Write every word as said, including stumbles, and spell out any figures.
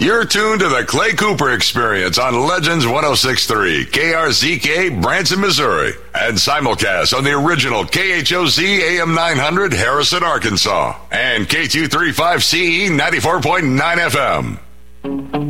You're tuned to the Clay Cooper Experience on Legends one oh six point three, K R Z K, Branson, Missouri, and simulcast on the original K H O Z A M nine hundred, Harrison, Arkansas, and K two thirty-five C E ninety-four point nine F M.